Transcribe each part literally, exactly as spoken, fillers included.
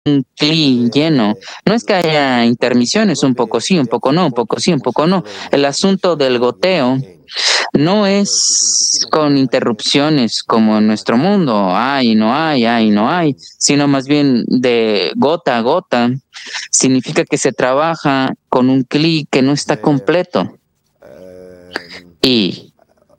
un cli lleno. No es que haya intermisiones, un poco sí, un poco no, un poco sí, un poco no. El asunto del goteo no es con interrupciones como en nuestro mundo, hay, no hay, hay, no hay, sino más bien de gota a gota. Significa que se trabaja con un cli que no está completo. Y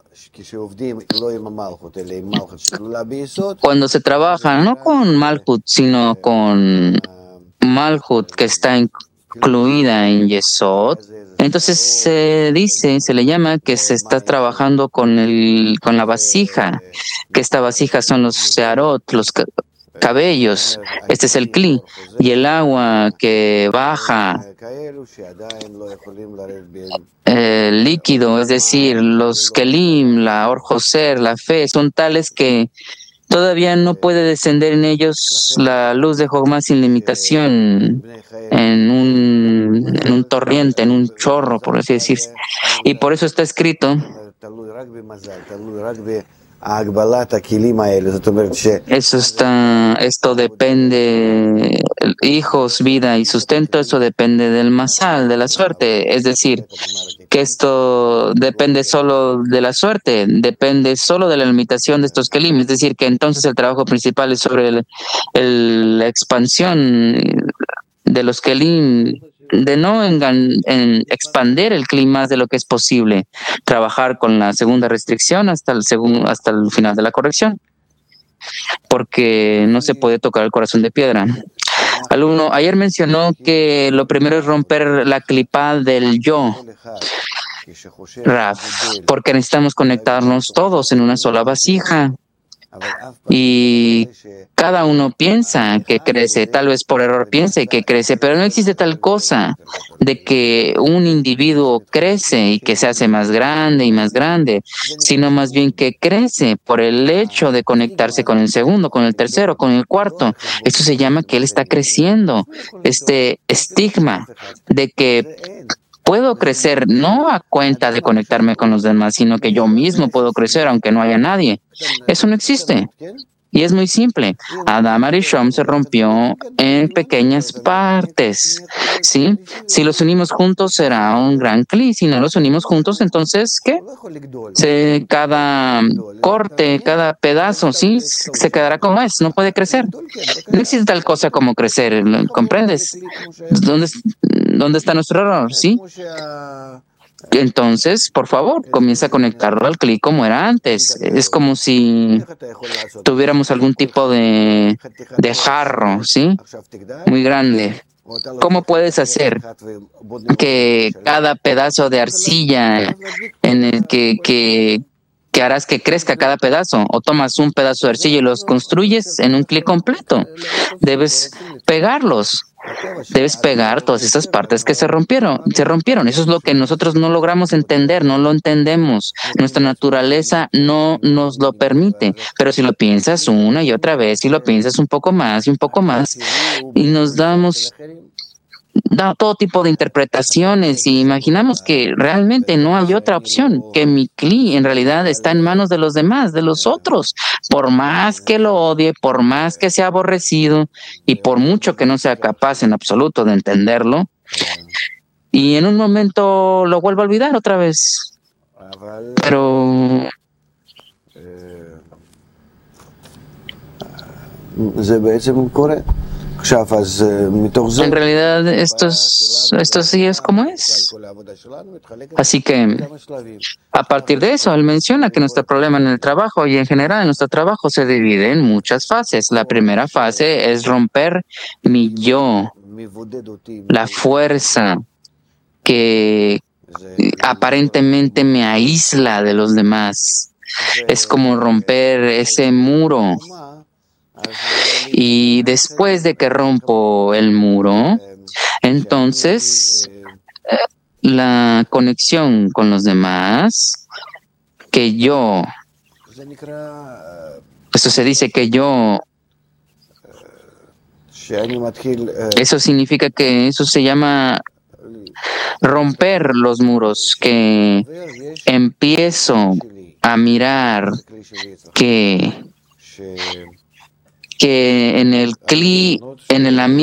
cuando se trabaja no con Malhut, sino con Malhut que está incluida en Yesod, entonces se dice, se le llama que se está trabajando con el, con la vasija, que esta vasija son los searot, los cabellos, este es el cli, y el agua que baja, el líquido, es decir, los kelim, la orjoser, la fe, son tales que todavía no puede descender en ellos la luz de Jogma sin limitación, en un, en un torrente, en un chorro, por así decirse. Y por eso está escrito, eso está, esto depende, hijos, vida y sustento, eso depende del masal, de la suerte. Es decir, que esto depende solo de la suerte, depende solo de la limitación de estos kelim. Es decir, que entonces el trabajo principal es sobre el, el, la expansión de los kelim, de no engan, en expandir el clima más de lo que es posible, trabajar con la segunda restricción hasta el, segundo, hasta el final de la corrección, porque no se puede tocar el corazón de piedra. Alumno, ayer mencionó que lo primero es romper la clipa del yo, Raf, porque necesitamos conectarnos todos en una sola vasija. Y cada uno piensa que crece, tal vez por error piense que crece, pero no existe tal cosa de que un individuo crece y que se hace más grande y más grande, sino más bien que crece por el hecho de conectarse con el segundo, con el tercero, con el cuarto. Esto se llama que él está creciendo, este estigma de que puedo crecer no a cuenta de conectarme con los demás, sino que yo mismo puedo crecer aunque no haya nadie. Eso no existe. Y es muy simple. Adam Arishon se rompió en pequeñas partes, ¿sí? Si los unimos juntos será un gran cli. Si no los unimos juntos, entonces, ¿qué? Se, cada corte, cada pedazo, ¿sí? Se quedará como es. No puede crecer. No existe tal cosa como crecer. ¿Comprendes? ¿Dónde, dónde está nuestro error? ¿Sí? Entonces, por favor, comienza a conectarlo al clic como era antes. Es como si tuviéramos algún tipo de, de jarro, ¿sí? Muy grande. ¿Cómo puedes hacer que cada pedazo de arcilla en el que, que, que harás que crezca cada pedazo? O tomas un pedazo de arcilla y los construyes en un clic completo. Debes pegarlos. Debes pegar todas esas partes que se rompieron, se rompieron. Eso es lo que nosotros no logramos entender, no lo entendemos. Nuestra naturaleza no nos lo permite. Pero si lo piensas una y otra vez, y lo piensas un poco más y un poco más, y nos damos da todo tipo de interpretaciones y imaginamos que realmente no hay otra opción, que mi cli en realidad está en manos de los demás, de los otros, por más que lo odie, por más que sea aborrecido y por mucho que no sea capaz en absoluto de entenderlo, y en un momento lo vuelvo a olvidar otra vez. Pero en realidad esto, es, esto sí es como es. Así que a partir de eso, él menciona que nuestro problema en el trabajo y en general en nuestro trabajo se divide en muchas fases. La primera fase es romper mi yo, la fuerza que aparentemente me aísla de los demás. Es como romper ese muro. Y después de que rompo el muro, entonces la conexión con los demás, que yo, eso se dice que yo, eso significa que eso se llama romper los muros, que empiezo a mirar que que en el cli, en el ambiente